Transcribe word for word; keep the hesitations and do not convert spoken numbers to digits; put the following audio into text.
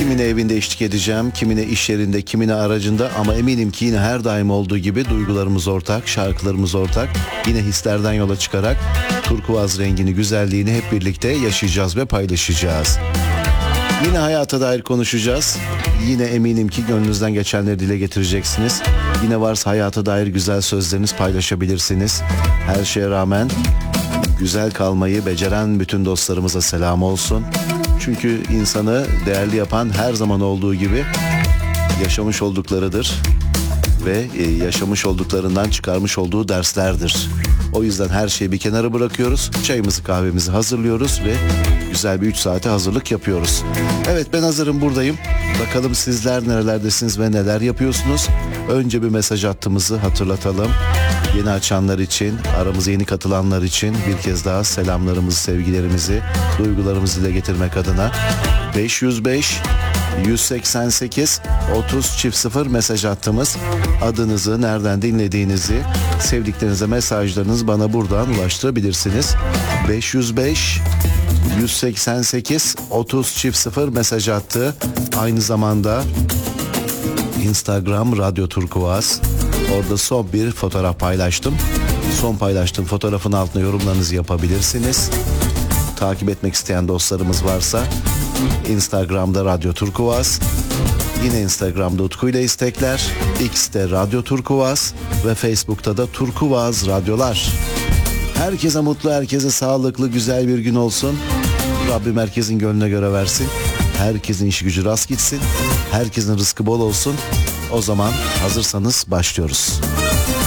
Kimine evinde eşlik edeceğim, kimine iş yerinde, kimine aracında, ama eminim ki yine her daim olduğu gibi duygularımız ortak, şarkılarımız ortak. Yine hislerden yola çıkarak turkuaz rengini, güzelliğini hep birlikte yaşayacağız ve paylaşacağız. Yine hayata dair konuşacağız. Yine eminim ki gönlünüzden geçenleri dile getireceksiniz. Yine varsa hayata dair güzel sözleriniz paylaşabilirsiniz. Her şeye rağmen güzel kalmayı beceren bütün dostlarımıza selam olsun. Çünkü insanı değerli yapan her zaman olduğu gibi yaşamış olduklarıdır ve yaşamış olduklarından çıkarmış olduğu derslerdir. O yüzden her şeyi bir kenara bırakıyoruz. Çayımızı, kahvemizi hazırlıyoruz ve güzel bir üç saate hazırlık yapıyoruz. Evet, ben hazırım, buradayım. Bakalım sizler nerelerdesiniz ve neler yapıyorsunuz? Önce bir mesaj attığımızı hatırlatalım. Yeni açanlar için, aramıza yeni katılanlar için bir kez daha selamlarımızı, sevgilerimizi, duygularımızı dile getirmek adına beş yüz beş yüz seksen sekiz otuz çift sıfır mesaj attığımız, adınızı, nereden dinlediğinizi, sevdiklerinize mesajlarınızı bana buradan ulaştırabilirsiniz. beş yüz beş yüz seksen sekiz otuz çift sıfır mesaj attı. Aynı zamanda Instagram Radyo Turkuaz. Orada son bir fotoğraf paylaştım. Son paylaştığım fotoğrafın altına yorumlarınızı yapabilirsiniz. Takip etmek isteyen dostlarımız varsa Instagram'da Radyo Turkuaz, yine Instagram'da Utku ile istekler, X'te Radyo Turkuaz ve Facebook'ta da Turkuaz Radyolar. Herkese mutlu, herkese sağlıklı, güzel bir gün olsun. Rabbim herkesin gönlüne göre versin. Herkesin işi gücü rast gitsin. Herkesin rızkı bol olsun. O zaman hazırsanız başlıyoruz.